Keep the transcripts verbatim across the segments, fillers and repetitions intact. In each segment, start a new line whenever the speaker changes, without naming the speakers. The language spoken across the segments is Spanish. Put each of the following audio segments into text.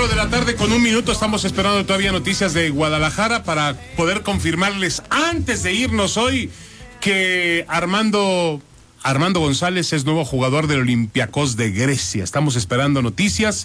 Cuatro de la tarde con un minuto, estamos esperando todavía noticias de Guadalajara para poder confirmarles antes de irnos hoy que Armando Armando González es nuevo jugador del Olympiacos de Grecia. Estamos esperando noticias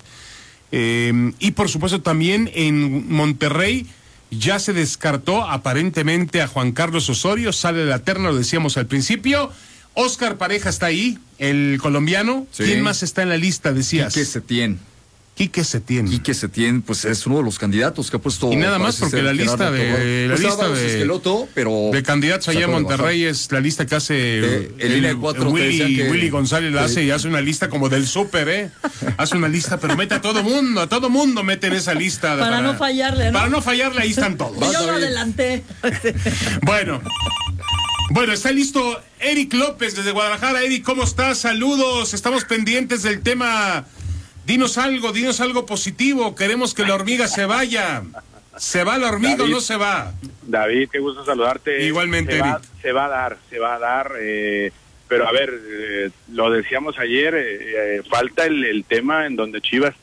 eh, y por supuesto también en Monterrey ya se descartó aparentemente a Juan Carlos Osorio, sale de la terna, lo decíamos al principio. Oscar Pareja está ahí, el colombiano. Sí. ¿Quién más está en la lista, decías?
Quique Setién.
Quique Setién.
Quique Setién, pues es uno de los candidatos que ha puesto.
Y nada más porque la lista de la
pues
lista de,
Esqueloto, pero
de candidatos allá en Monterrey es la lista que hace
de, el, el, el cuatro,
Willy,
que,
Willy González la hace y hace una lista como del súper, ¿eh? Hace una lista, pero mete a todo mundo, a todo mundo mete en esa lista.
Para, para no fallarle, ¿no?
Para no fallarle, ahí están todos.
Yo lo adelanté.
Bueno. Bueno, está listo Eric López desde Guadalajara. Eric, ¿cómo estás? Saludos, estamos pendientes del tema. Dinos algo, dinos algo positivo. Queremos que la hormiga se vaya. ¿Se va la hormiga David, o no se va?
David, qué gusto saludarte.
Igualmente,
se
Eric.
Va, se va a dar, se va a dar. Eh, pero a ver, eh, lo decíamos ayer, eh, eh, falta el, el tema en donde Chivas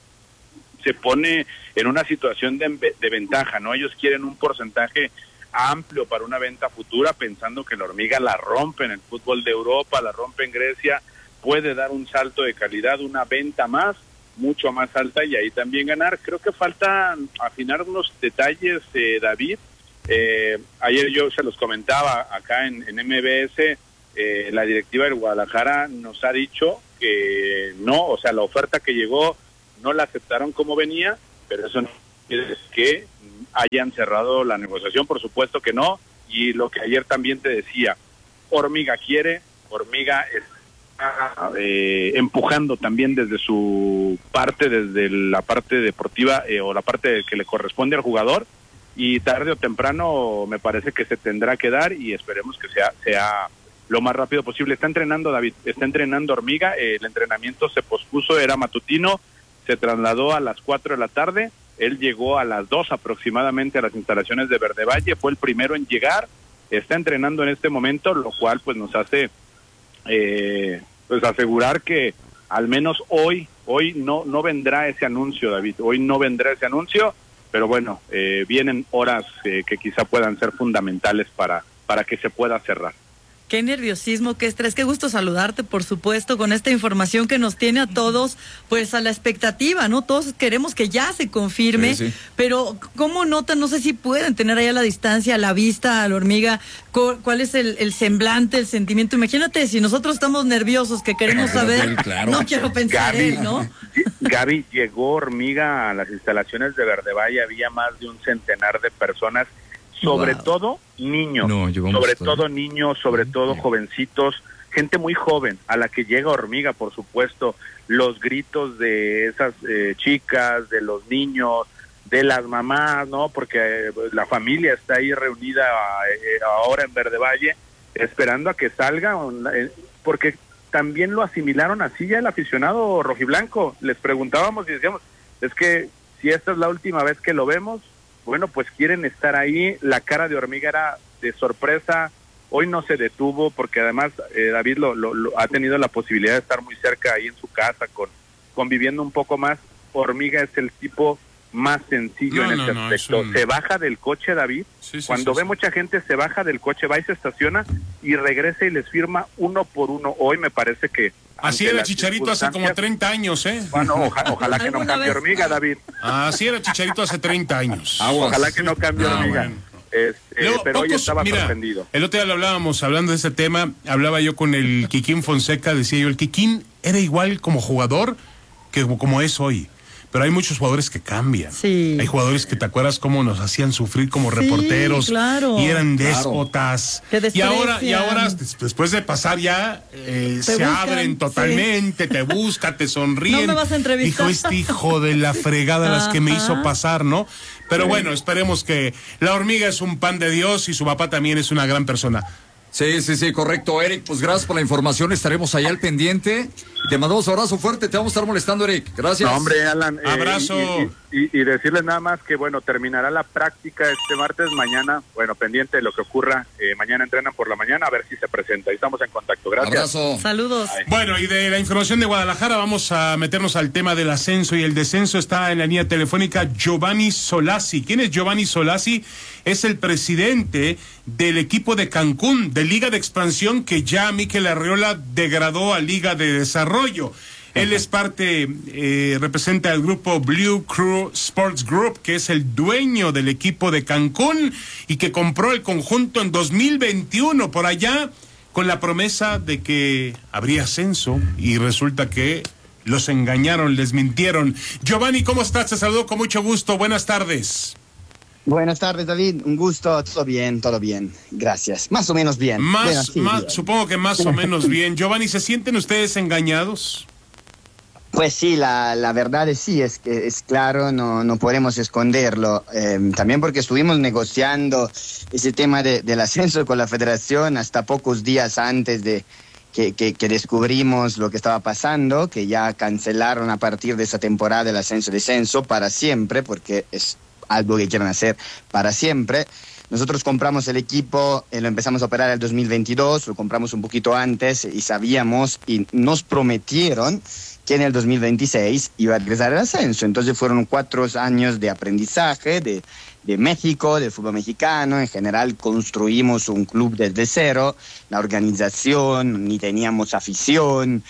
se pone en una situación de, de ventaja, ¿no? Ellos quieren un porcentaje amplio para una venta futura, pensando que la hormiga la rompe en el fútbol de Europa, la rompe en Grecia, puede dar un salto de calidad, una venta más, mucho más alta y ahí también ganar. Creo que falta afinar unos detalles, eh, David. Eh, ayer yo se los comentaba acá en, en M B S, eh, la directiva del Guadalajara nos ha dicho que no, o sea, la oferta que llegó no la aceptaron como venía, pero eso no quiere decir que hayan cerrado la negociación, por supuesto que no, y lo que ayer también te decía, Hormiga quiere, Hormiga está eh, empujando también desde su parte, desde la parte deportiva eh, o la parte que le corresponde al jugador, y tarde o temprano me parece que se tendrá que dar y esperemos que sea, sea lo más rápido posible. Está entrenando David, está entrenando Hormiga, eh, el entrenamiento se pospuso, era matutino, se trasladó a las cuatro de la tarde. Él llegó a las dos aproximadamente a las instalaciones de Verde Valle, fue el primero en llegar, está entrenando en este momento, lo cual pues nos hace eh, pues asegurar que al menos hoy, hoy no, no vendrá ese anuncio, David, hoy no vendrá ese anuncio, pero bueno, eh, vienen horas eh, que quizá puedan ser fundamentales para, para que se pueda cerrar.
Qué nerviosismo, qué estrés, qué gusto saludarte, por supuesto, con esta información que nos tiene a todos, pues a la expectativa, ¿no? Todos queremos que ya se confirme, sí, sí. Pero ¿cómo notan? No sé si pueden tener ahí a la distancia, a la vista, a la hormiga, cuál es el, el semblante, el sentimiento. Imagínate, si nosotros estamos nerviosos, que queremos saber, claro. No quiero pensar
Gaby,
él, ¿no?
Gaby, llegó Hormiga a las instalaciones de Verde Valle, había más de un centenar de personas, sobre wow. todo niños, no, sobre todo, todo niños, sobre todo jovencitos, gente muy joven, a la que llega Hormiga, por supuesto, los gritos de esas eh, chicas, de los niños, de las mamás, ¿no? Porque eh, la familia está ahí reunida eh, ahora en Verde Valle, esperando a que salga, eh, porque también lo asimilaron así ya el aficionado rojiblanco. Les preguntábamos y decíamos, es que si esta es la última vez que lo vemos, bueno, pues quieren estar ahí. La cara de Hormiga era de sorpresa, hoy no se detuvo porque además eh, David lo, lo, lo ha tenido la posibilidad de estar muy cerca ahí en su casa, con conviviendo un poco más. Hormiga es el tipo más sencillo no, en este no, aspecto. No, un... Se baja del coche, David, sí, sí, cuando sí, ve sí. mucha gente se baja del coche, va y se estaciona y regresa y les firma uno por uno. Hoy me parece que
así era Chicharito hace como treinta años, ¿eh?
Bueno, oja, ojalá que no cambie Hormiga, David.
Así era Chicharito hace treinta años.
Ojalá que no cambie ah, Hormiga. Bueno. Este, Luego, pero pocos, hoy estaba mira, sorprendido.
El otro día lo hablábamos, hablando de ese tema, hablaba yo con el Kikín Fonseca, decía yo, el Kikín era igual como jugador que como es hoy. Pero hay muchos jugadores que cambian. Sí. Hay jugadores que te acuerdas cómo nos hacían sufrir como sí, reporteros. Claro. Y eran déspotas. Claro. Y ahora, y ahora, después de pasar ya, eh, se buscan, abren totalmente, sí. Te buscan, te sonríen.
No me vas a entrevistar.
Dijo, este hijo de la fregada las que me hizo pasar, ¿no? Pero sí. Bueno, esperemos que la hormiga es un pan de Dios y su papá también es una gran persona.
Sí, sí, sí, correcto, Eric. Pues gracias por la información, estaremos ahí al pendiente. Te mandamos un abrazo fuerte, te vamos a estar molestando, Eric. Gracias.
No, hombre, Alan. Eh,
Abrazo.
Y, y, y, y decirles nada más que, bueno, terminará la práctica este martes, mañana, bueno, pendiente de lo que ocurra. Eh, mañana entrenan por la mañana, a ver si se presenta. Ahí estamos en contacto. Gracias.
Abrazo.
Saludos.
Bye.
Bueno, y de la información de Guadalajara vamos a meternos al tema del ascenso y el descenso. Está en la línea telefónica Giovanni Solazzi. ¿Quién es Giovanni Solazzi? Es el presidente del equipo de Cancún, de Liga de Expansión, que ya Mikel Arriola degradó a Liga de Desarrollo. Él es parte, eh, representa el grupo Blue Crew Sports Group, que es el dueño del equipo de Cancún y que compró el conjunto en dos mil veintiuno por allá con la promesa de que habría ascenso y resulta que los engañaron, les mintieron. Giovanni, ¿cómo estás? Te saludo con mucho gusto. Buenas tardes.
Buenas tardes, David. Un gusto. Todo bien, todo bien. Gracias. Más o menos bien.
Más,
bueno, sí,
más
bien.
Supongo que más o menos bien. Giovanni, ¿se sienten ustedes engañados?
Pues sí, la, la verdad es sí, es que es claro, no, no podemos esconderlo. Eh, también porque estuvimos negociando ese tema de, del ascenso con la federación hasta pocos días antes de que, que, que descubrimos lo que estaba pasando, que ya cancelaron a partir de esa temporada el ascenso-descenso para siempre, porque es algo que quieren hacer para siempre. Nosotros compramos el equipo, eh, lo empezamos a operar en el dos mil veintidós, lo compramos un poquito antes y sabíamos y nos prometieron que en el dos mil veintiséis iba a regresar el ascenso. Entonces fueron cuatro años de aprendizaje de, de México, del fútbol mexicano. En general construimos un club desde cero, la organización, ni teníamos afición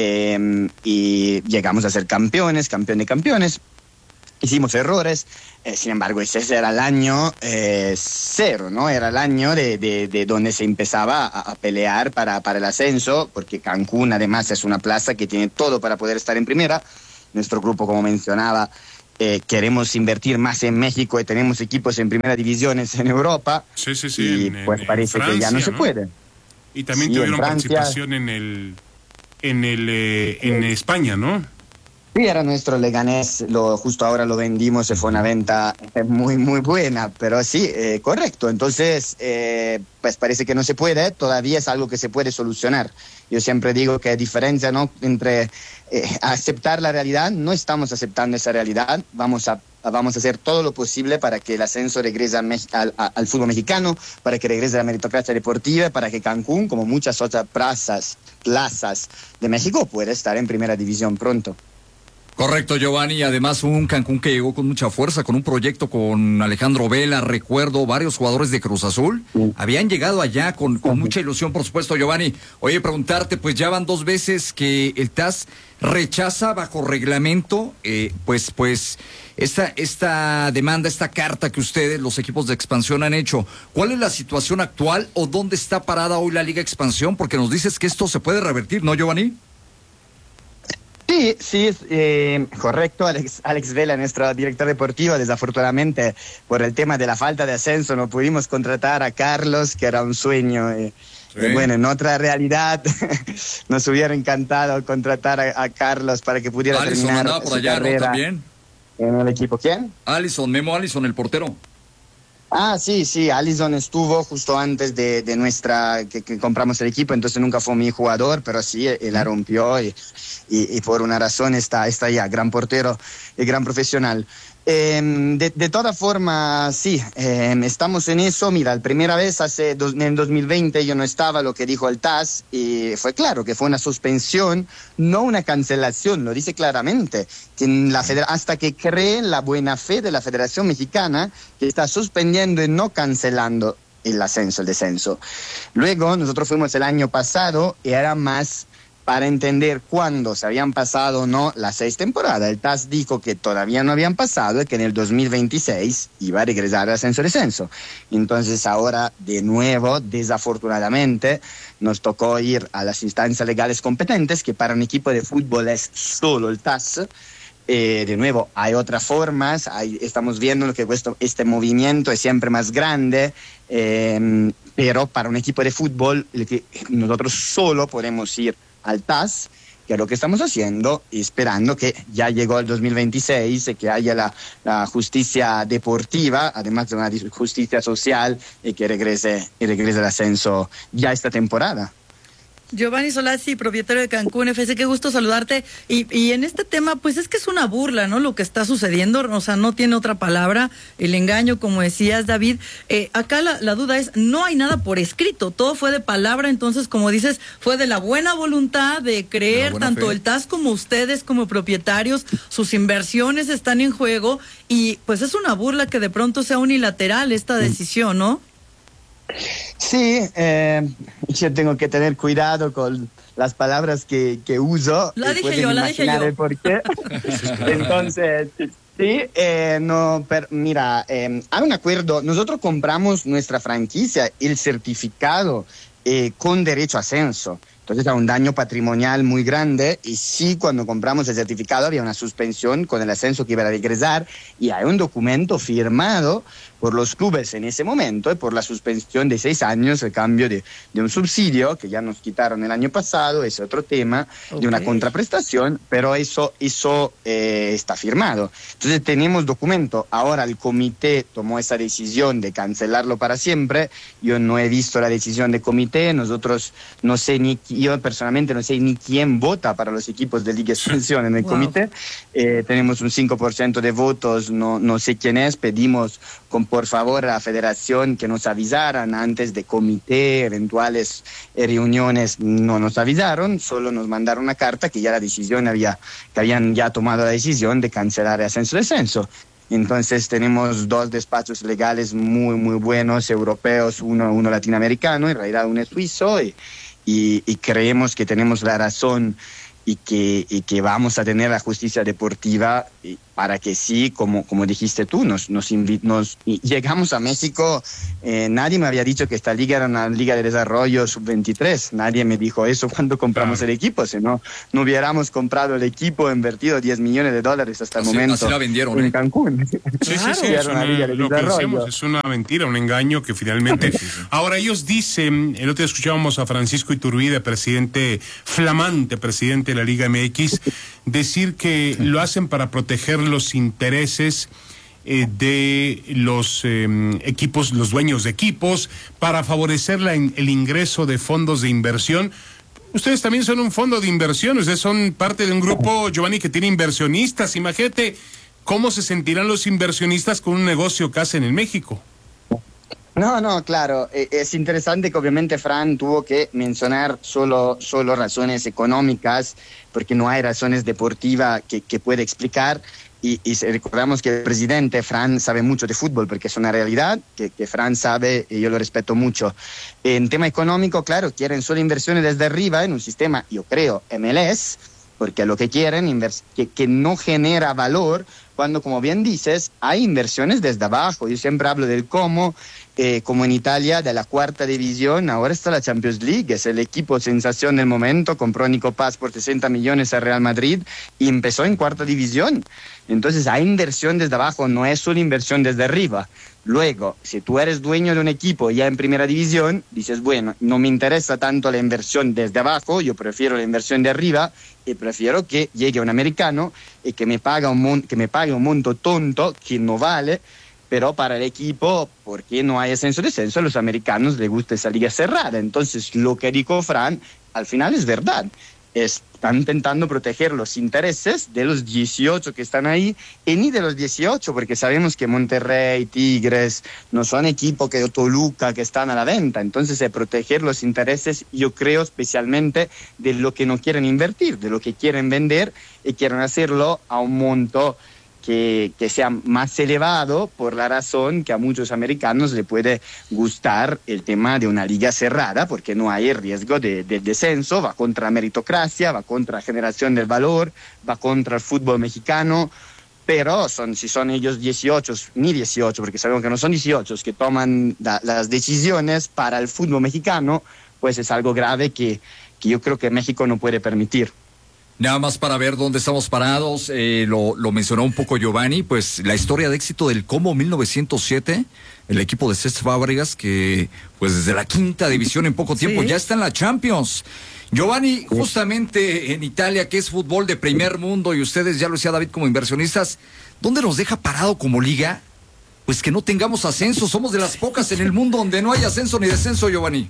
eh, y llegamos a ser campeones, campeón de campeones. Hicimos errores, eh, sin embargo ese era el año eh, cero, ¿no? Era el año de, de, de donde se empezaba a, a pelear para, para el ascenso, porque Cancún además es una plaza que tiene todo para poder estar en primera. Nuestro grupo, como mencionaba, eh, queremos invertir más en México y tenemos equipos en primera división en Europa.
Sí, sí, sí.
Y
en,
pues
en,
parece
en Francia,
que ya no,
¿no?
se puede.
Y también
Sí,
tuvieron
en Francia.
participación en el, en el, eh, en España, ¿no?
Sí, era nuestro Leganés, lo, justo ahora lo vendimos, se fue una venta muy, muy buena, pero sí, eh, correcto. Entonces, eh, pues parece que no se puede, todavía es algo que se puede solucionar. Yo siempre digo que hay diferencia, ¿no?, entre eh, aceptar la realidad, no estamos aceptando esa realidad, vamos a, vamos a hacer todo lo posible para que el ascenso regrese al, al, al fútbol mexicano, para que regrese a la meritocracia deportiva, para que Cancún, como muchas otras plazas, plazas de México, pueda estar en primera división pronto.
Correcto, Giovanni, y además un Cancún que llegó con mucha fuerza, con un proyecto con Alejandro Vela, recuerdo, varios jugadores de Cruz Azul, sí. Habían llegado allá con, con mucha ilusión, por supuesto, Giovanni. Oye, preguntarte, pues ya van dos veces que el T A S rechaza bajo reglamento, eh, pues, pues, esta, esta demanda, esta carta que ustedes, los equipos de expansión, han hecho. ¿Cuál es la situación actual o dónde está parada hoy la Liga Expansión? Porque nos dices que esto se puede revertir, ¿no, Giovanni?
Sí, sí, es eh, correcto. Alex, Alex Vela, nuestro director deportivo, desafortunadamente por el tema de la falta de ascenso no pudimos contratar a Carlos, que era un sueño. Eh, sí. eh, bueno, en otra realidad nos hubiera encantado contratar a, a Carlos para que pudiera
Allison
terminar
andaba por
su
allá,
carrera,
¿no? También.
En el equipo. ¿Quién?
Allison, Memo Allison, el portero.
Ah, sí, sí, Allison estuvo justo antes de, de nuestra, que, que compramos el equipo, entonces nunca fue mi jugador, pero sí, él la rompió y, y, y por una razón está, está ya, gran portero y gran profesional. Eh, de, de todas formas, sí, eh, estamos en eso. Mira, la primera vez hace dos, en dos mil veinte yo no estaba, lo que dijo el T A S, y fue claro que fue una suspensión, no una cancelación, lo dice claramente, que la federa- hasta que creen la buena fe de la Federación Mexicana, que está suspendiendo y no cancelando el ascenso, el descenso. Luego, nosotros fuimos el año pasado y era más para entender cuándo se habían pasado o no las seis temporadas. El T A S dijo que todavía no habían pasado y que en el dos mil veintiséis iba a regresar al ascenso-descenso. Entonces ahora, de nuevo, desafortunadamente, nos tocó ir a las instancias legales competentes, que para un equipo de fútbol es solo el T A S. Eh, de nuevo, hay otras formas, hay, estamos viendo que esto, este movimiento es siempre más grande, eh, pero para un equipo de fútbol el que nosotros solo podemos ir al T A S que es lo que estamos haciendo, y esperando que ya llegó el dos mil veintiséis y que haya la, la justicia deportiva, además de una justicia social, y que regrese, y regrese el ascenso ya esta temporada.
Giovanni Solazzi, propietario de Cancún F C, qué gusto saludarte. Y, y en este tema, pues es que es una burla, ¿no? Lo que está sucediendo, o sea, no tiene otra palabra, el engaño, como decías, David. Eh, acá la, la duda es, no hay nada por escrito, todo fue de palabra, entonces, como dices, fue de la buena voluntad de creer, tanto fe. El T A S como ustedes como propietarios, sus inversiones están en juego, y pues es una burla que de pronto sea unilateral esta decisión, ¿no?
Sí, eh, yo tengo que tener cuidado con las palabras que, que uso.
La dije yo, la dije yo.
¿Por qué? Entonces, sí, eh, no, pero mira, eh, hay un acuerdo. Nosotros compramos nuestra franquicia, el certificado eh, con derecho a ascenso. Entonces, hay un daño patrimonial muy grande, y sí, cuando compramos el certificado había una suspensión con el ascenso que iba a regresar, y hay un documento firmado por los clubes en ese momento, y por la suspensión de seis años, el cambio de, de un subsidio que ya nos quitaron el año pasado, ese otro tema, okay, de una contraprestación, pero eso, eso eh, está firmado. Entonces tenemos documento. Ahora el comité tomó esa decisión de cancelarlo para siempre. Yo no he visto la decisión del comité, nosotros no sé ni, yo personalmente no sé ni quién vota para los equipos de Liga Expansión en el wow. comité. Eh, tenemos un cinco por ciento de votos, no, no sé quién es, pedimos con por favor a la federación que nos avisaran antes de comité, eventuales reuniones, no nos avisaron, solo nos mandaron una carta que ya la decisión había, que habían ya tomado la decisión de cancelar el ascenso-descenso. Entonces tenemos dos despachos legales muy, muy buenos, europeos, uno, uno latinoamericano, en realidad uno es suizo, y, y, y creemos que tenemos la razón y que, y que vamos a tener la justicia deportiva para que sí, como, como dijiste tú, nos, nos, invi- nos y llegamos a México. Eh, nadie me había dicho que esta liga era una liga de desarrollo sub veintitrés, nadie me dijo eso cuando compramos claro. el equipo, si no, no hubiéramos comprado el equipo, invertido diez millones de dólares hasta el
así,
momento
así la vendieron,
en
¿eh?
Cancún.
Sí, claro. sí, sí, es una, una lo que decíamos, es una mentira, un engaño que finalmente... sí, sí. Ahora ellos dicen, el otro día escuchábamos a Francisco Iturbide, presidente, flamante presidente de la Liga M X, decir que lo hacen para proteger los intereses eh, de los eh, equipos, los dueños de equipos, para favorecer la, el ingreso de fondos de inversión. Ustedes también son un fondo de inversión, ustedes son parte de un grupo, Giovanni, que tiene inversionistas. Imagínate cómo se sentirán los inversionistas con un negocio que hacen en México.
No, no, claro, es interesante que obviamente Fran tuvo que mencionar solo, solo razones económicas, porque no hay razones deportivas que, que puede explicar, y, y recordamos que el presidente Fran sabe mucho de fútbol, porque es una realidad que, que Fran sabe, y yo lo respeto mucho. En tema económico, claro, quieren solo inversiones desde arriba en un sistema, yo creo, M L S, porque lo que quieren, invers- que, que no genera valor, cuando, como bien dices, hay inversiones desde abajo. Yo siempre hablo del cómo, eh, como en Italia, de la cuarta división, ahora está la Champions League, es el equipo sensación del momento, compró a Nico Paz por sesenta millones a Real Madrid y empezó en cuarta división. Entonces hay inversión desde abajo, no es solo inversión desde arriba. Luego, si tú eres dueño de un equipo ya en primera división, dices, bueno, no me interesa tanto la inversión desde abajo, yo prefiero la inversión de arriba, y prefiero que llegue un americano y que me, paga un mon- que me pague un monto tonto que no vale, pero para el equipo, porque no hay ascenso-descenso, a los americanos les gusta esa liga cerrada. Entonces, lo que dijo Fran, al final es verdad. Están intentando proteger los intereses de los dieciocho que están ahí, y ni de los dieciocho, porque sabemos que Monterrey, Tigres, no son equipos que Toluca que están a la venta. Entonces, es proteger los intereses, yo creo, especialmente de lo que no quieren invertir, de lo que quieren vender, y quieren hacerlo a un monto Que, que sea más elevado, por la razón que a muchos americanos le puede gustar el tema de una liga cerrada, porque no hay el riesgo de, de descenso, va contra la meritocracia, va contra la generación del valor, va contra el fútbol mexicano. Pero son, si son ellos dieciocho, ni dieciocho, porque sabemos que no son dieciocho, que toman la, las decisiones para el fútbol mexicano, pues es algo grave que, que yo creo que México no puede permitir.
Nada más para ver dónde estamos parados, eh, lo, lo mencionó un poco Giovanni, pues la historia de éxito del Como mil novecientos siete, el equipo de Cesc Fábregas, que pues desde la quinta división en poco tiempo
¿Sí?
ya está en la Champions. Giovanni, justamente en Italia, que es fútbol de primer mundo, y ustedes, ya lo decía David, como inversionistas, ¿dónde nos deja parado como liga? Pues que no tengamos ascenso, somos de las pocas en el mundo donde no hay ascenso ni descenso, Giovanni.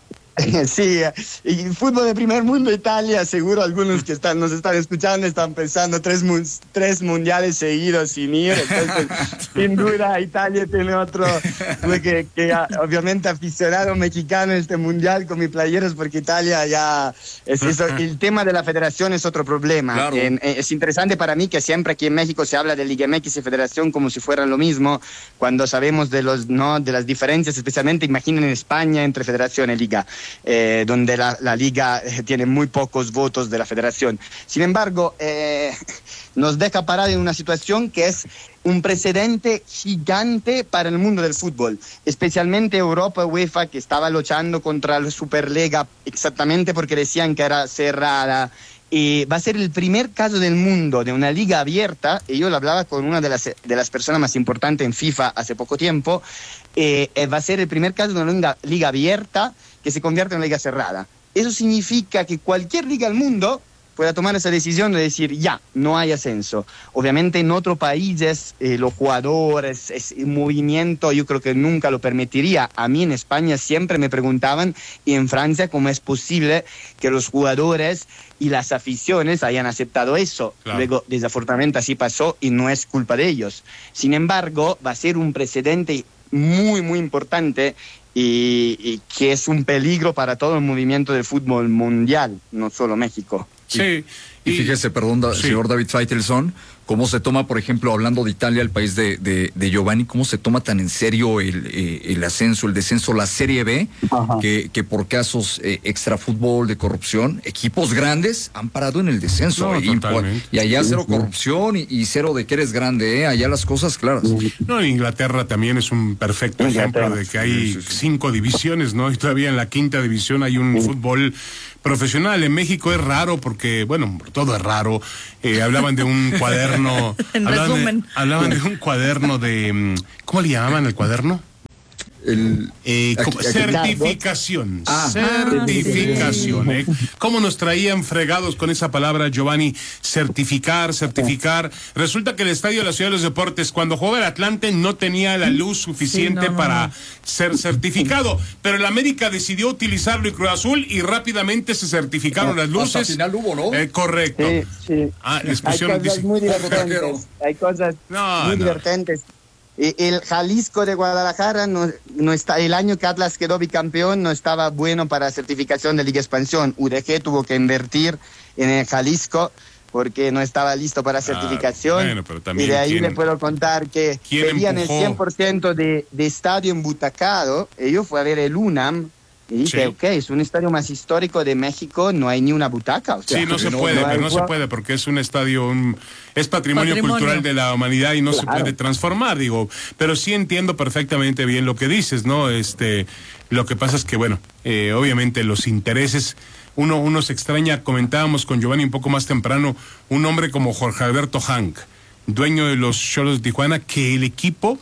Sí, y fútbol de primer mundo, Italia, seguro algunos que están, nos están escuchando están pensando tres, mun tres mundiales seguidos sin ir, entonces sin duda Italia tiene otro, que, que obviamente aficionado mexicano este mundial con mis playeros, porque Italia ya es eso. El tema de la federación es otro problema.
Claro.
En, es interesante para mí que siempre aquí en México se habla de Liga M X y federación como si fueran lo mismo, cuando sabemos de los no de las diferencias, especialmente imaginen en España entre federación y liga. Eh, donde la, la liga eh, tiene muy pocos votos de la federación. Sin embargo, eh, nos deja parar en una situación que es un precedente gigante para el mundo del fútbol, especialmente Europa, UEFA, que estaba luchando contra la Superliga exactamente porque decían que era cerrada. Y va a ser el primer caso del mundo de una liga abierta, y yo lo hablaba con una de las, de las personas más importantes en FIFA hace poco tiempo, eh, eh, va a ser el primer caso de una liga, liga abierta que se convierte en una liga cerrada. Eso significa que cualquier liga del mundo pueda tomar esa decisión de decir, ya, no hay ascenso. Obviamente en otros países eh, los jugadores, ese movimiento, yo creo que nunca lo permitiría. A mí en España siempre me preguntaban, y en Francia, cómo es posible que los jugadores y las aficiones hayan aceptado eso. Claro. Luego, desafortunadamente así pasó y no es culpa de ellos. Sin embargo, va a ser un precedente muy, muy importante y, y que es un peligro para todo el movimiento del fútbol mundial, no solo México.
Sí.
Y, y fíjese, perdón, da, sí. señor David Faitelson, cómo se toma, por ejemplo, hablando de Italia, el país de, de, de Giovanni, cómo se toma tan en serio el, eh, el ascenso, el descenso, la Serie B, que, que por casos eh, extrafútbol, de corrupción, equipos grandes han parado en el descenso.
No,
y, y allá cero corrupción y, y cero de que eres grande, ¿eh? Allá las cosas claras.
No, en Inglaterra también es un perfecto ejemplo de que hay sí, sí, sí. cinco divisiones, ¿no? Y todavía en la quinta división hay un sí. fútbol profesional. En México es raro porque, bueno, todo es raro. Eh, hablaban de un cuaderno.
en
hablaban
resumen.
De, hablaban de un cuaderno de. ¿Cómo le llamaban el cuaderno?
El,
eh,
aquí,
como,
aquí,
certificación,
ah,
certificación.
Ah,
¿eh? ¿Cómo nos traían fregados con esa palabra, Giovanni? Certificar, certificar. Resulta que el Estadio de la Ciudad de los Deportes, cuando jugaba el Atlante, no tenía la luz suficiente sí, no, no, para no. ser certificado. Pero el América decidió utilizarlo y Cruz Azul y rápidamente se certificaron las luces.
Hasta final hubo, ¿no?
Eh, correcto.
Sí, sí.
Ah, les pusieron,
hay cosas
dice,
muy divertentes. Hay cosas
no,
muy
no.
divertentes. El Jalisco de Guadalajara, no, no está, el año que Atlas quedó bicampeón no estaba bueno para certificación de Liga Expansión. U D G tuvo que invertir en el Jalisco porque no estaba listo para certificación.
Ah, bueno, pero también,
y de ahí
¿quién,
le puedo contar que pedían el cien por ciento de, de estadio embutacado. Y yo fui a ver el UNAM y dije, sí. ok, es un estadio más histórico de México, no hay ni una butaca. O sea,
sí, no se
no,
puede,
no
pero no
hay...
se puede porque es un estadio, un, es patrimonio, patrimonio cultural de la humanidad y no claro. se puede transformar, digo. Pero sí entiendo perfectamente bien lo que dices, ¿no? Este, lo que pasa es que, bueno, eh, obviamente los intereses, uno, uno se extraña, comentábamos con Giovanni un poco más temprano, un hombre como Jorge Alberto Hank, dueño de los Xolos de Tijuana, que el equipo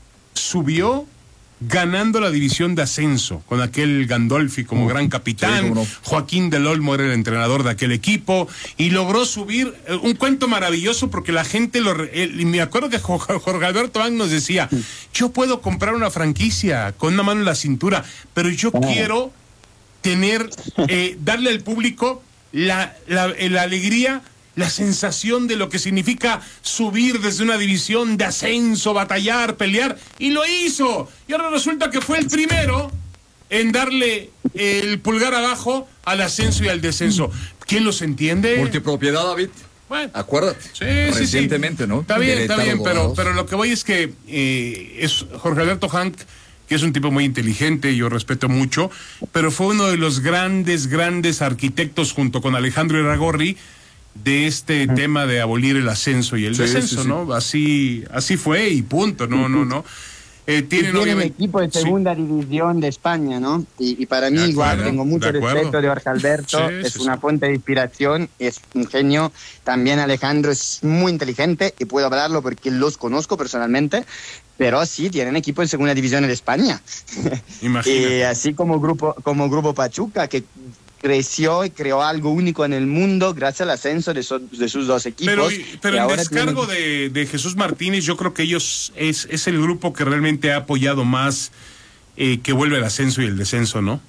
subió ganando la división de ascenso, con aquel Gandolfi como gran capitán, sí, no. Joaquín del Olmo era el entrenador de aquel equipo, y logró subir, eh, un cuento maravilloso, porque la gente, lo eh, y me acuerdo que Jorge Alberto Bank nos decía, yo puedo comprar una franquicia con una mano en la cintura, pero yo oh. quiero tener, eh, darle al público la, la, la alegría, la sensación de lo que significa subir desde una división de ascenso, batallar, pelear, y lo hizo. Y ahora resulta que fue el primero en darle el pulgar abajo al ascenso y al descenso. ¿Quién los entiende?
Multipropiedad, David.
Bueno,
acuérdate.
Sí,
recientemente,
sí, sí.
¿no?
Está bien, está bien, pero, pero lo que voy es que eh, es Jorge Alberto Hank, que es un tipo muy inteligente, yo respeto mucho, pero fue uno de los grandes, grandes arquitectos junto con Alejandro Iragorri de este uh-huh. tema de abolir el ascenso y el sí, descenso, sí, sí. ¿no? Así, así fue y punto, no, no, no. Eh, tienen,
tienen
obviamente,
equipo de segunda sí. división de España, ¿no? Y, y para mí
de
igual,
acuerdo,
tengo mucho
de
respeto de Jorge Alberto, sí, es sí, una sí. fuente de inspiración, es un genio. También Alejandro es muy inteligente y puedo hablarlo porque los conozco personalmente, pero sí tienen equipo en segunda división en España. Imagínate. Y así como grupo, como grupo Pachuca, que creció y creó algo único en el mundo gracias al ascenso de, so, de sus dos equipos.
Pero, pero en descargo tienen... de, de Jesús Martínez, yo creo que ellos es, es el grupo que realmente ha apoyado más eh, que vuelve el ascenso y el descenso, ¿no?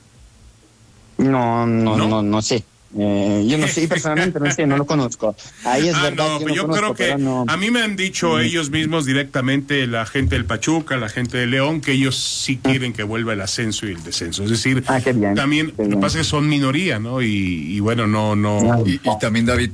No, no, no, no, no sé. Eh, yo no sé, personalmente no sé, no lo conozco. Ahí es
ah,
verdad
no,
que
pero
yo
conozco, creo que no... a mí me han dicho mm. ellos mismos directamente, la gente del Pachuca, la gente de León, que ellos sí quieren que vuelva el ascenso y el descenso. Es decir,
ah, qué bien,
también
qué
lo que pasa es que son minoría, ¿no? Y, y bueno, no, no.
Y, y también, David,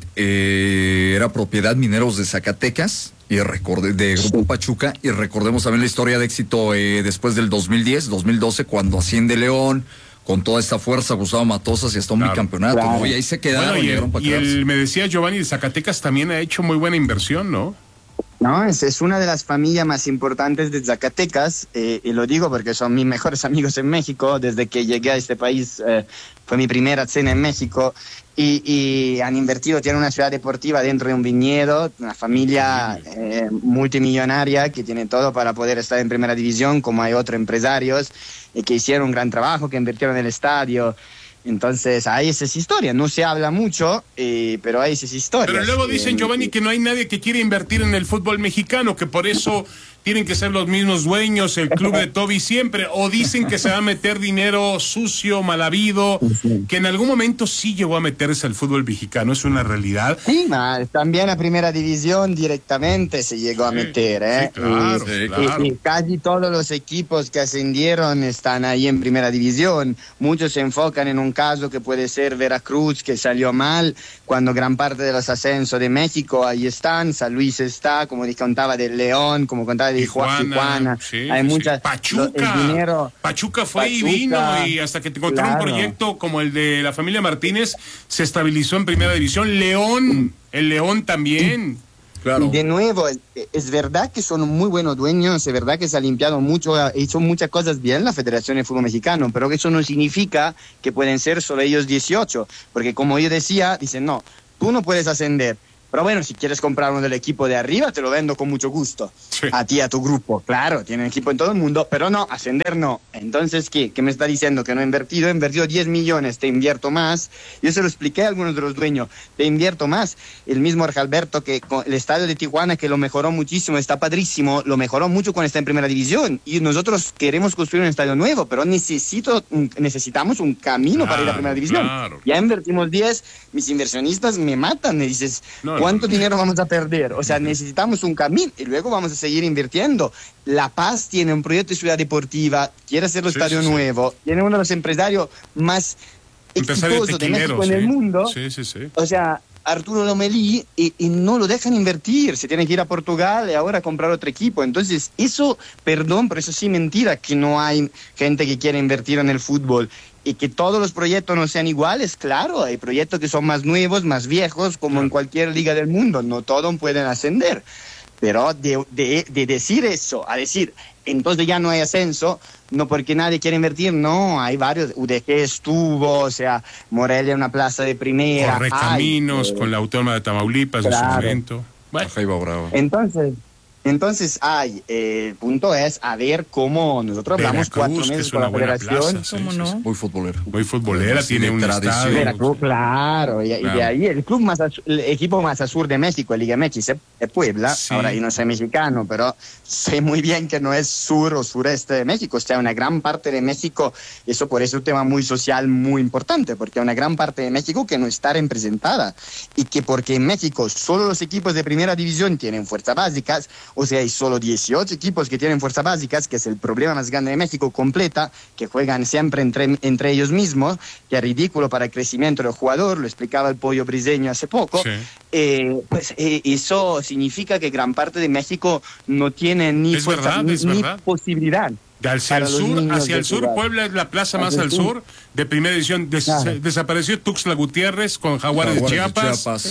eh, era propiedad Mineros de Zacatecas y recorde, de Grupo Pachuca, y recordemos también la historia de éxito eh, después del dos mil diez, dos mil doce, cuando asciende León con toda esta fuerza, Gustavo Matosas y hasta un claro, bicampeonato, claro. ¿no? Y ahí se quedaron.
Bueno, y, el, y el, me decía Giovanni de Zacatecas también ha hecho muy buena inversión, ¿no?
No, es, es una de las familias más importantes de Zacatecas, eh, y lo digo porque son mis mejores amigos en México. Desde que llegué a este país eh, fue mi primera cena en México, y, y han invertido, tienen una ciudad deportiva dentro de un viñedo, una familia eh, multimillonaria que tiene todo para poder estar en primera división, como hay otros empresarios eh, que hicieron un gran trabajo, que invirtieron en el estadio. Entonces, hay esas historias, no se habla mucho, eh, pero hay esas historias.
Pero luego dicen, eh, Giovanni, que no hay nadie que quiere invertir en el fútbol mexicano, que por eso tienen que ser los mismos dueños, el club de Toby siempre, o dicen que se va a meter dinero sucio, mal habido, que en algún momento sí llegó a meterse al fútbol mexicano, es una realidad.
Sí, ma, también a primera división directamente se llegó sí, a meter, ¿eh?
Sí, claro,
y,
sí, claro.
Y, y casi todos los equipos que ascendieron están ahí en primera división. Muchos se enfocan en un caso que puede ser Veracruz, que salió mal, cuando gran parte de los ascensos de México ahí están. San Luis está, como contaba, del León, como contaba de Tijuana, Tijuana.
Sí,
hay
sí.
muchas.
Pachuca,
el dinero,
Pachuca fue
Pachuca,
y vino, y hasta que te encontraron claro. un proyecto como el de la familia Martínez, se estabilizó en primera división. León, el León también.
Claro. De nuevo, es, es verdad que son muy buenos dueños, es verdad que se ha limpiado mucho, ha hecho muchas cosas bien la Federación de Fútbol Mexicano, pero eso no significa que pueden ser solo ellos dieciocho, porque como yo decía, dicen, no, tú no puedes ascender. Pero bueno, si quieres comprar uno del equipo de arriba, te lo vendo con mucho gusto. Sí. A ti, a tu grupo. Claro, tienen equipo en todo el mundo, pero no, ascender no. Entonces, ¿qué? ¿Qué me está diciendo? Que no he invertido. He invertido diez millones, te invierto más. Yo se lo expliqué a algunos de los dueños. Te invierto más. El mismo Jorge Alberto, que con el estadio de Tijuana, que lo mejoró muchísimo, está padrísimo, lo mejoró mucho cuando está en primera división. Y nosotros queremos construir un estadio nuevo, pero necesito, necesitamos un camino claro, para ir a primera división. Claro. Ya invertimos diez, mis inversionistas me matan. Me dices... No, ¿cuánto dinero vamos a perder? O sea, necesitamos un camino y luego vamos a seguir invirtiendo. La Paz tiene un proyecto de ciudad deportiva, quiere hacer el sí, estadio sí, nuevo, sí. tiene uno de los empresarios más
Empresario
exitosos de México
sí.
en el mundo.
Sí, sí, sí.
O sea, Arturo Lomelí, y, y no lo dejan invertir, se tiene que ir a Portugal y ahora comprar otro equipo. Entonces, eso, perdón, pero eso sí mentira que no hay gente que quiere invertir en el fútbol. Y que todos los proyectos no sean iguales, claro, hay proyectos que son más nuevos, más viejos, como en cualquier liga del mundo, no todos pueden ascender. Pero de, de, de decir eso, a decir, entonces ya no hay ascenso, no porque nadie quiere invertir, no, hay varios, U D G estuvo, o sea, Morelia una plaza de primera.
Correcaminos,
hay,
con la Autónoma de Tamaulipas claro. en su momento.
Bueno.
Entonces... Entonces, hay, eh, el punto es a ver cómo nosotros hablamos
Veracruz,
cuatro meses con la Federación.
Plaza, sí,
¿Cómo
sí,
no?
sí.
Muy futbolera.
Muy futbolera, sí, tiene un estadio.
Veracruz, claro, y, claro. y de ahí el club más, el equipo más al sur de México, el Liga M X, es Puebla. Sí. Ahora, yo no soy mexicano, pero sé muy bien que no es sur o sureste de México, o sea, una gran parte de México, eso por eso es un tema muy social muy importante, porque hay una gran parte de México que no está representada, y que porque en México solo los equipos de primera división tienen fuerzas básicas, o sea, hay solo dieciocho equipos que tienen fuerzas básicas, que es el problema más grande de México completa, que juegan siempre entre, entre ellos mismos, que es ridículo para el crecimiento del jugador, lo explicaba el Pollo Briseño hace poco. Sí. Eh, pues eh, eso significa que gran parte de México no tiene ni
es
fuerza
verdad,
ni,
ni
posibilidad.
De hacia el sur, hacia el sur, jugar. Puebla es la plaza más al sur de primera división. Des, claro. Desapareció Tuxtla Gutiérrez con Jaguares, Jaguares de Chiapas. De Chiapas. Sí.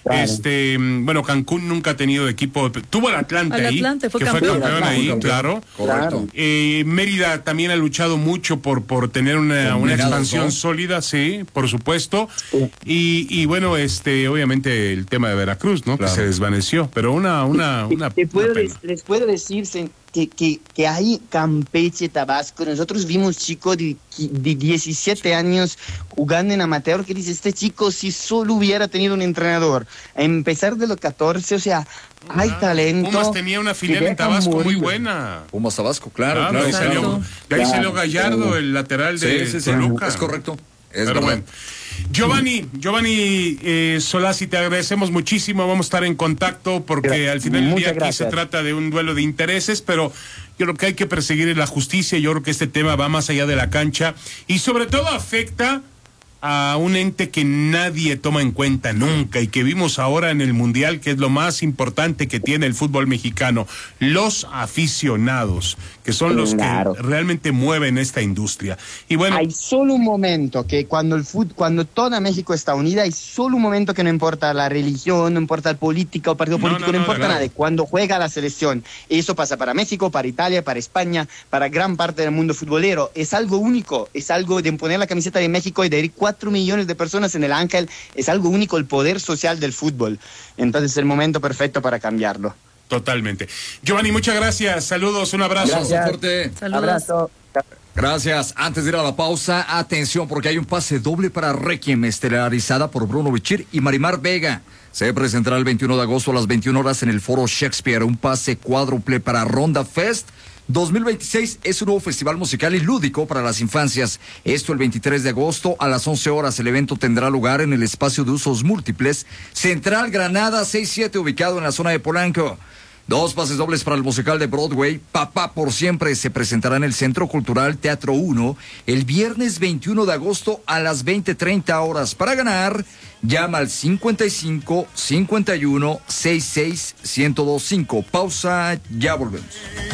Claro.
Este, bueno, Cancún nunca ha tenido equipo, tuvo el Atlante
Al
ahí,
Atlante, fue
que fue
campeón.
campeón ahí,
Campeón.
claro.
Correcto.
Eh, Mérida también ha luchado mucho por, por tener una, una
Combinados,
expansión
¿no?
sólida, sí, por supuesto.
Sí.
Y, y bueno, este, obviamente el tema de Veracruz, ¿no?
Claro.
Que se desvaneció, pero una, una, una,
Te puedo
una pena.
des- les puedo decir sen- que, que, que hay Campeche, Tabasco. Nosotros vimos chicos de, de diecisiete años jugando en amateur que dice, este chico si solo hubiera tenido un entrenador. A empezar de los catorce, o sea, hay
Ah,
talento.
Pumas tenía una filial
que
en
deja
Tabasco muy
morir.
buena.
Pumas Tabasco, claro,
Claro,
claro.
ahí
claro.
salió, de ahí
Claro,
salió Gallardo,
claro.
el lateral
Sí,
de
sí, sí,
Toluca.
es correcto. Es
Pero
verdad.
bueno. Giovanni, Giovanni eh, Solasi, te agradecemos muchísimo. Vamos a estar en contacto porque
Gra-
al final del día
muchas
aquí
gracias.
se trata de un duelo de intereses, pero yo creo que hay que perseguir la justicia. Yo creo que este tema va más allá de la cancha y sobre todo afecta a un ente que nadie toma en cuenta nunca y que vimos ahora en el Mundial, que es lo más importante que tiene el fútbol mexicano, los aficionados, que son los
Claro.
que realmente mueven esta industria. Y bueno,
Hay solo un momento que cuando el fut, cuando toda México está unida, hay solo un momento que no importa la religión, no importa la política o partido
No,
político,
no,
no,
no,
importa
de
nada.
verdad.
Cuando juega la selección, y eso pasa para México, para Italia, para España, para gran parte del mundo futbolero. Es algo único, es algo de poner la camiseta de México y de ir cuatro millones de personas en el Ángel, es algo único, el poder social del fútbol. Entonces es el momento perfecto para cambiarlo.
totalmente. Giovanni, muchas gracias. Saludos, un abrazo.
Abrazo
Gracias.
fuerte.
Saludos.
Abrazo.
Gracias. Antes de ir a la pausa, atención porque hay un pase doble para Requiem, estelarizada por Bruno Bichir y Marimar Vega. Se presentará el veintiuno de agosto a las veintiuna horas en el Foro Shakespeare. Un pase cuádruple para Ronda Fest dos mil veintiséis. Es un nuevo festival musical y lúdico para las infancias. Esto el veintitrés de agosto a las once horas. El evento tendrá lugar en el espacio de usos múltiples Central Granada seis siete, ubicado en la zona de Polanco. Dos pases dobles para el musical de Broadway, Papá por Siempre, se presentará en el Centro Cultural Teatro uno el viernes veintiuno de agosto a las veinte treinta horas. Para ganar, llama al cincuenta y cinco, cincuenta y uno, sesenta y seis, ciento veinticinco. Pausa, ya volvemos.